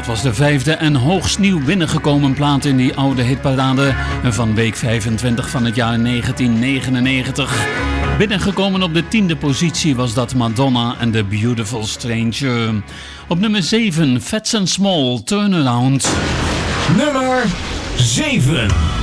was de 5e en hoogst nieuw binnengekomen plaat in die oude hitparade van week 25 van het jaar 1999. Binnengekomen op de 10e positie was dat Madonna en The Beautiful Stranger. Op nummer 7, Fats and Small, Turnaround. Nummer 7.